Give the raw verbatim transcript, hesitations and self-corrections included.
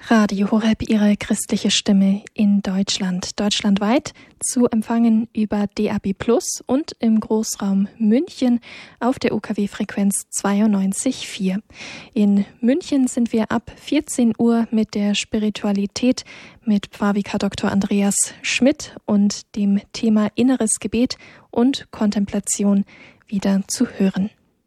Radio Horeb, Ihre christliche Stimme in Deutschland. Deutschlandweit zu empfangen über D A B plus und im Großraum München auf der U K W-Frequenz zweiundneunzig Komma vier. In München sind wir ab vierzehn Uhr mit der Spiritualität mit Pfarrvikar Doktor Andreas Schmidt und dem Thema Inneres Gebet und Kontemplation wieder zu hören.